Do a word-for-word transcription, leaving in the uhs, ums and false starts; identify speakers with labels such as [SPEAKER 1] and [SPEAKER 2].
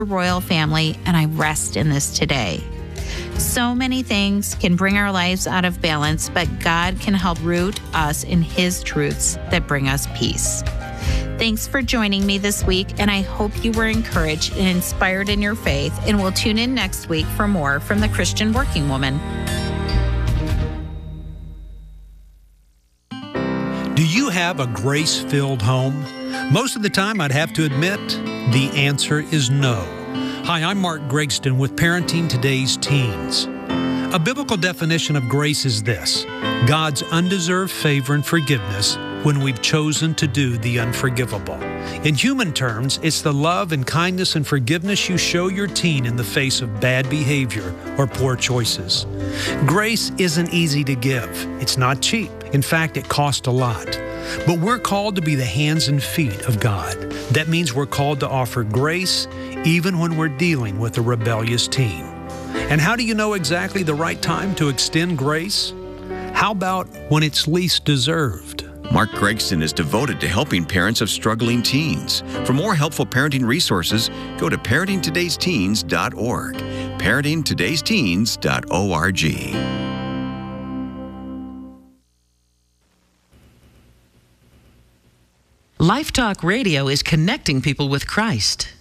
[SPEAKER 1] royal family, and I rest in this today. So many things can bring our lives out of balance, but God can help root us in His truths that bring us peace. Thanks for joining me this week, and I hope you were encouraged and inspired in your faith, and we'll tune in next week for more from the Christian Working Woman.
[SPEAKER 2] Do you have a grace-filled home? Most of the time, I'd have to admit, the answer is no. Hi, I'm Mark Gregston with Parenting Today's Teens. A biblical definition of grace is this: God's undeserved favor and forgiveness when we've chosen to do the unforgivable. In human terms, it's the love and kindness and forgiveness you show your teen in the face of bad behavior or poor choices. Grace isn't easy to give. It's not cheap. In fact, it costs a lot. But we're called to be the hands and feet of God. That means we're called to offer grace even when we're dealing with a rebellious teen. And how do you know exactly the right time to extend grace? How about when it's least deserved?
[SPEAKER 3] Mark Gregston is devoted to helping parents of struggling teens. For more helpful parenting resources, go to parenting todays teens dot org. parenting todays teens dot org.
[SPEAKER 4] Life Talk Radio is connecting people with Christ.